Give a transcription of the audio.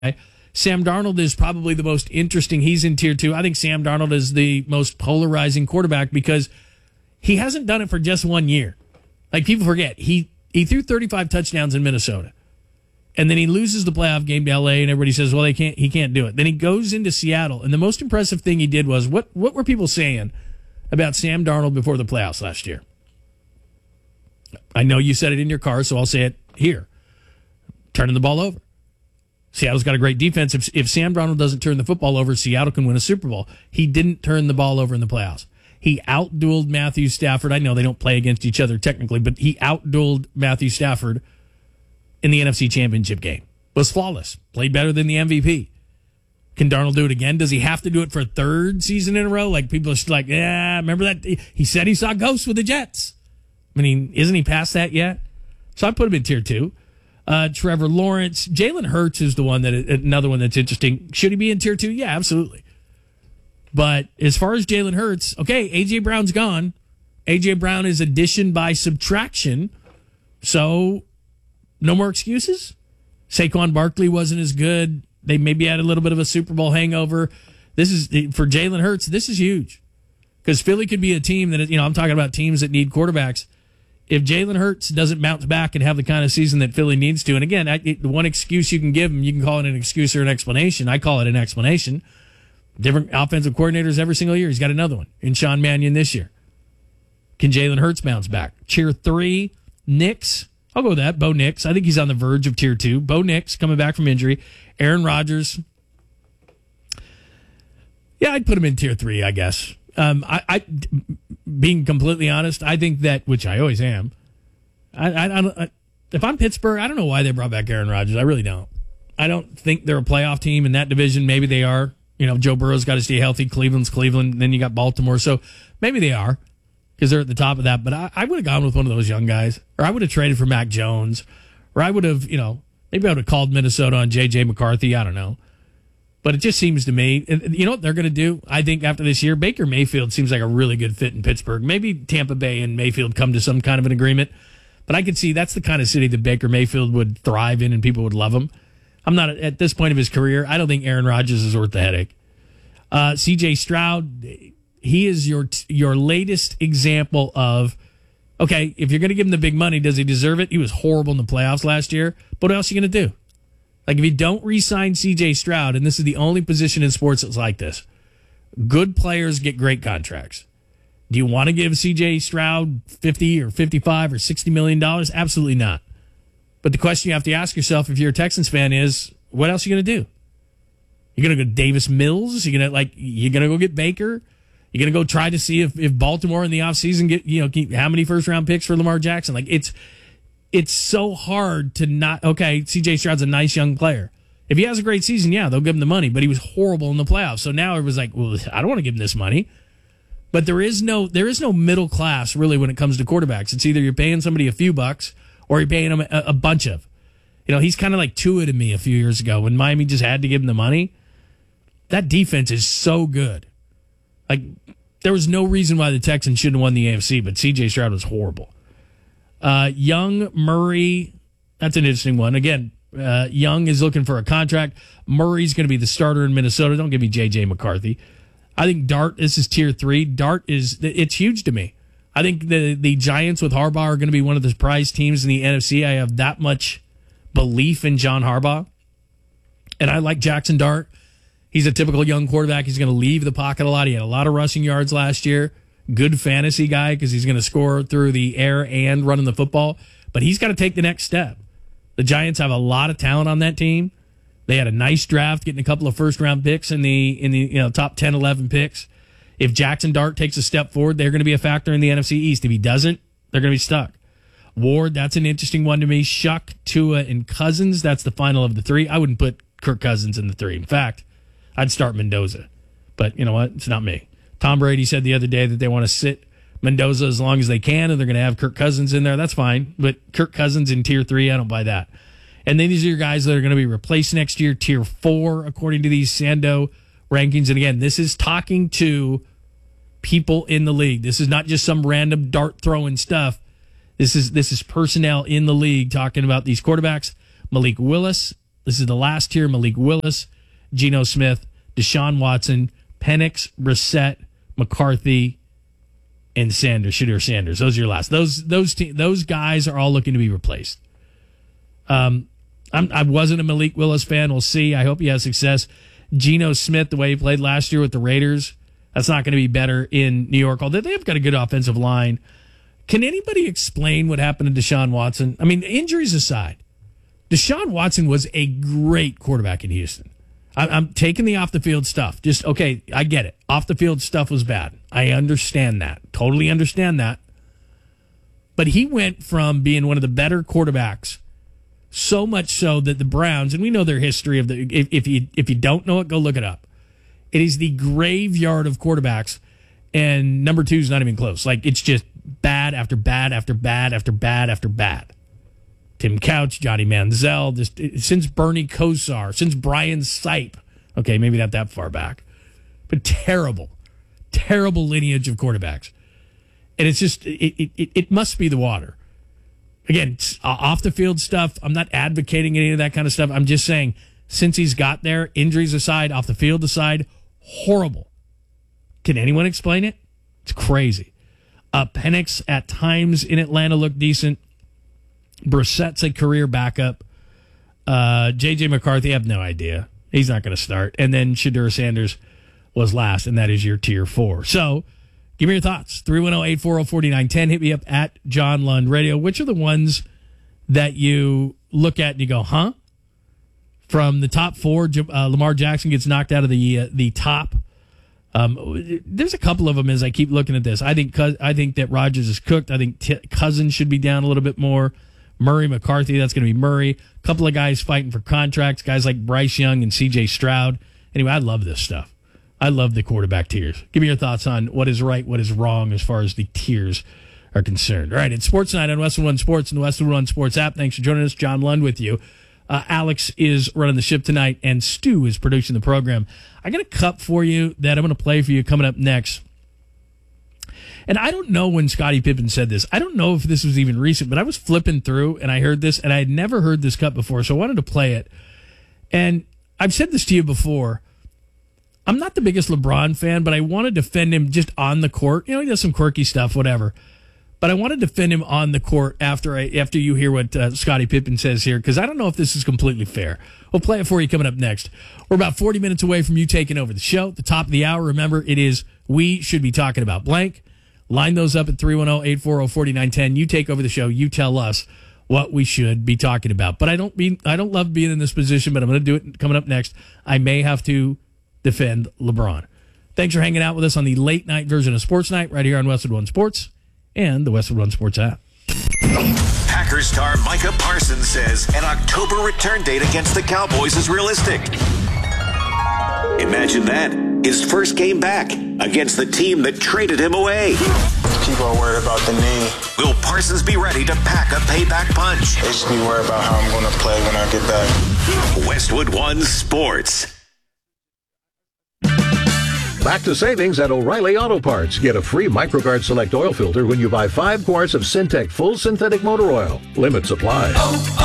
Sam Darnold is probably the most interesting. He's in tier 2. I think Sam Darnold is the most polarizing quarterback because he hasn't done it for just 1 year. Like, people forget, he threw 35 touchdowns in Minnesota. And then he loses the playoff game to LA, and everybody says, well, he can't do it. Then he goes into Seattle, and the most impressive thing he did was, what were people saying about Sam Darnold before the playoffs last year? I know you said it in your car, so I'll say it here. Turning the ball over. Seattle's got a great defense. If Sam Darnold doesn't turn the football over, Seattle can win a Super Bowl. He didn't turn the ball over in the playoffs. He outdueled Matthew Stafford. I know they don't play against each other technically, but he outdueled Matthew Stafford in the NFC Championship game. Was flawless. Played better than the MVP. Can Darnold do it again? Does he have to do it for a third season in a row? Like, people are like, yeah, remember that? He said he saw ghosts with the Jets. I mean, isn't he past that yet? So I put him in tier 2. Trevor Lawrence. Jalen Hurts is the one another one that's interesting. Should he be in tier 2? Yeah, absolutely. But as far as Jalen Hurts, okay, A.J. Brown's gone. A.J. Brown is addition by subtraction. So, no more excuses? Saquon Barkley wasn't as good. They maybe had a little bit of a Super Bowl hangover. This is, for Jalen Hurts, this is huge. Because Philly could be a team that, I'm talking about teams that need quarterbacks. If Jalen Hurts doesn't bounce back and have the kind of season that Philly needs to, and again, the one excuse you can give him, you can call it an excuse or an explanation. I call it an explanation. Different offensive coordinators every single year. He's got another one in Sean Mannion this year. Can Jalen Hurts bounce back? Tier 3, Knicks. I'll go with that. Bo Nix. I think he's on the verge of tier 2. Bo Nix coming back from injury. Aaron Rodgers. Yeah, I'd put him in tier 3, I guess. I being completely honest, I think that, which I always am, if I'm Pittsburgh, I don't know why they brought back Aaron Rodgers. I really don't. I don't think they're a playoff team in that division. Maybe they are. Joe Burrow's got to stay healthy. Cleveland's Cleveland. Then you got Baltimore. So maybe they are because they're at the top of that. But I would have gone with one of those young guys, or I would have traded for Mac Jones, or I would have, maybe I would have called Minnesota on J.J. McCarthy. I don't know. But it just seems to me, you know what they're going to do? I think after this year, Baker Mayfield seems like a really good fit in Pittsburgh. Maybe Tampa Bay and Mayfield come to some kind of an agreement. But I could see that's the kind of city that Baker Mayfield would thrive in and people would love him. I'm not, at this point of his career, I don't think Aaron Rodgers is worth the headache. C.J. Stroud, he is your latest example of, okay, if you're going to give him the big money, does he deserve it? He was horrible in the playoffs last year. But what else are you going to do? Like, if you don't re-sign C.J. Stroud, and this is the only position in sports that's like this, good players get great contracts. Do you want to give C.J. Stroud $50 or $55 or $60 million? Absolutely not. But the question you have to ask yourself if you're a Texans fan is, what else are you going to do? You're going to go Davis Mills? You're going to go get Baker? You're going to go try to see if Baltimore in the offseason get, how many first-round picks for Lamar Jackson? Like, it's so hard to not, okay, C.J. Stroud's a nice young player. If he has a great season, yeah, they'll give him the money, but he was horrible in the playoffs. So now everyone's like, well, I don't want to give him this money. But there is no middle class, really, when it comes to quarterbacks. It's either you're paying somebody a few bucks or you're paying them a bunch of. He's kind of like Tua to me a few years ago when Miami just had to give him the money. That defense is so good. Like, there was no reason why the Texans shouldn't have won the AFC, but C.J. Stroud was horrible. Young, Murray, that's an interesting one. Again, Young is looking for a contract. Murray's going to be the starter in Minnesota. Don't give me J.J. McCarthy. I think Dart, this is tier 3. Dart it's huge to me. I think the Giants with Harbaugh are going to be one of the surprise teams in the NFC. I have that much belief in John Harbaugh. And I like Jackson Dart. He's a typical young quarterback. He's going to leave the pocket a lot. He had a lot of rushing yards last year. Good fantasy guy because he's going to score through the air and running the football. But he's got to take the next step. The Giants have a lot of talent on that team. They had a nice draft, getting a couple of first-round picks in the top 10, 11 picks. If Jackson Dart takes a step forward, they're going to be a factor in the NFC East. If he doesn't, they're going to be stuck. Ward, that's an interesting one to me. Shuck, Tua, and Cousins, that's the final of the 3. I wouldn't put Kirk Cousins in the 3. In fact, I'd start Mendoza. But you know what? It's not me. Tom Brady said the other day that they want to sit Mendoza as long as they can, and they're going to have Kirk Cousins in there. That's fine. But Kirk Cousins in tier 3, I don't buy that. And then these are your guys that are going to be replaced next year, tier 4, according to these Sando rankings. And again, this is talking to people in the league. This is not just some random dart throwing stuff. This is personnel in the league talking about these quarterbacks. Malik Willis This is the last tier: Malik Willis, Geno Smith, Deshaun Watson, Penix, Brissett, McCarthy, and Shedeur Sanders. Those are your last. Those guys are all looking to be replaced. I wasn't a Malik Willis fan. We'll see. I hope he has success. Geno Smith, the way he played last year with the Raiders, that's not going to be better in New York, although they have got a good offensive line. Can anybody explain what happened to Deshaun Watson? I mean, injuries aside, Deshaun Watson was a great quarterback in Houston. I'm taking the off-the-field stuff. Just, okay, I get it. Off-the-field stuff was bad. I understand that. Totally understand that. But he went from being one of the better quarterbacks, so much so that the Browns, and we know their history of the, if you don't know it, go look it up. It is the graveyard of quarterbacks, and number 2 is not even close. Like, it's just bad after bad after bad after bad after bad. Tim Couch, Johnny Manziel, since Bernie Kosar, since Brian Sipe. Okay, maybe not that far back. But terrible lineage of quarterbacks. And it's just, it must be the water. Again, off the field stuff, I'm not advocating any of that kind of stuff. I'm just saying, since he's got there, injuries aside, off the field aside, horrible. Can anyone explain it? It's crazy. Penix at times in Atlanta looked decent. Brissett's a career backup. J.J. McCarthy, I have no idea. He's not going to start. And then Shedeur Sanders was last, and that is your tier 4. So, give me your thoughts. 310-840-4910. Hit me up at John Lund Radio. Which are the ones that you look at and you go, huh? From the top 4, Lamar Jackson gets knocked out of the top. There's a couple of them as I keep looking at this. I think that Rodgers is cooked. I think Cousins should be down a little bit more. Murray, McCarthy, that's going to be Murray. A couple of guys fighting for contracts, guys like Bryce Young and C.J. Stroud. Anyway, I love this stuff. I love the quarterback tiers. Give me your thoughts on what is right, what is wrong as far as the tiers are concerned. All right, it's Sports Night on Westwood One Sports and the Westwood One Sports app. Thanks for joining us. John Lund with you. Alex is running the ship tonight, and Stu is producing the program. I got a cup for you that I'm going to play for you coming up next. And I don't know when Scottie Pippen said this. I don't know if this was even recent, but I was flipping through, and I heard this, and I had never heard this cup before, so I wanted to play it. And I've said this to you before. I'm not the biggest LeBron fan, but I want to defend him just on the court. You know, he does some quirky stuff, whatever. But I want to defend him on the court after you hear what Scottie Pippen says here, because I don't know if this is completely fair. We'll play it for you coming up next. We're about 40 minutes away from you taking over the show. At the top of the hour, remember, it is We Should Be Talking About Blank. Line those up at 310-840-4910. You take over the show. You tell us what we should be talking about. But I don't love being in this position, but I'm going to do it coming up next. I may have to defend LeBron. Thanks for hanging out with us on the late night version of Sports Night right here on Westwood One Sports and the Westwood One Sports app. Packers star Micah Parsons says an October return date against the Cowboys is realistic. Imagine that. His first game back against the team that traded him away. People are worried about the knee. Will Parsons be ready to pack a payback punch? They should be worried about how I'm going to play when I get back. Westwood One Sports. Back to savings at O'Reilly Auto Parts. Get a free MicroGuard Select Oil Filter when you buy 5 quarts of Syntec Full Synthetic Motor Oil. Limit supply.